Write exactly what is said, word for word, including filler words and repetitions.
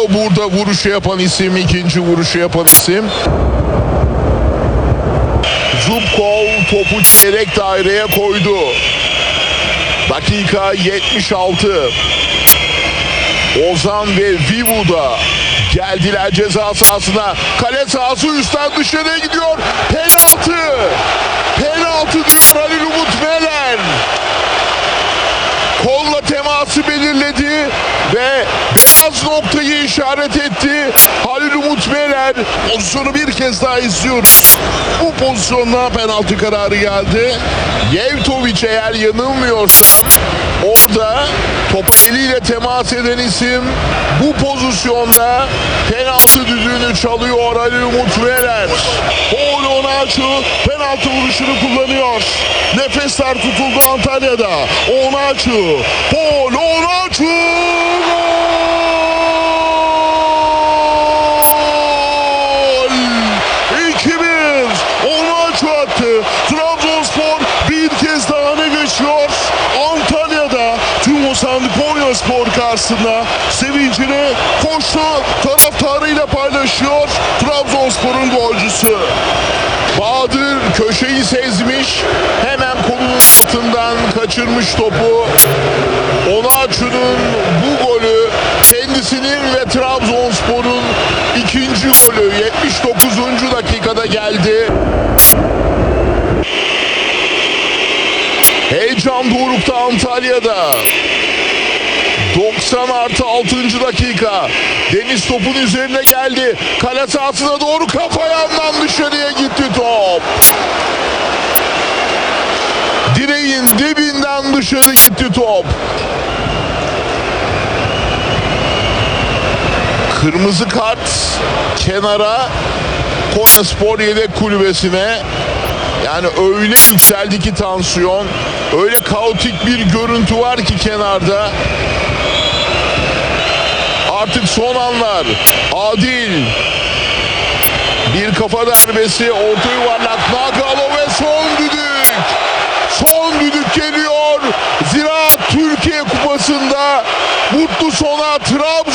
burada vuruşu yapan isim, ikinci vuruşu yapan isim. Zubkov topu çeyrek daireye koydu. Dakika yetmiş altı. Ozan ve Vivu'da geldiler ceza sahasına. Kale sahası üstten dışarıya gidiyor. Penaltı. Penaltı diyor Halil Umut Meler. Kolla teması belirledi ve beyaz noktayı işaret etti Halil Umut Meler. Pozisyonu bir kez daha izliyoruz. Bu pozisyonda penaltı kararı geldi. Yevtovic eğer yanılmıyorsa orada topa eliyle temas eden isim bu pozisyonda penaltı düdüğünü çalıyor Halil Umut Meler. Paul Onaçu penaltı vuruşunu kullanıyor. Nefesler tutuldu Antalya'da. Onaçu, Paul Onaçu gol! iki bir. Onaçu attı. Trabzonspor bir kez daha öne geçiyor. Antalya'da tüm o Konyaspor karşısında sevincini koştu taraftarıyla paylaşıyor Trabzonspor'un golcüsü. Bahadır köşeyi sezmiş, hemen kolunun altından kaçırmış topu. Onaçu'nun bu golü kendisinin ve Trabzonspor'un ikinci golü yetmiş dokuzuncu dakikada geldi. Heyecan dorukta Antalya'da. doksan artı altıncı dakika. Deniz topun üzerine geldi. Kale sahasına doğru kafa yandan dışarıya gitti top. Direğin dibinden dışarı gitti top. Kırmızı kart kenara Konyaspor yedek kulübesine. Yani öyle yükseldi ki tansiyon. Öyle kaotik bir görüntü var ki kenarda. Artık son anlar. Adil. Bir kafa darbesi. Orta yuvarlak. Nagalo ve son düdük. Son düdük geliyor. Ziraat Türkiye Kupası'nda mutlu sona Trabzon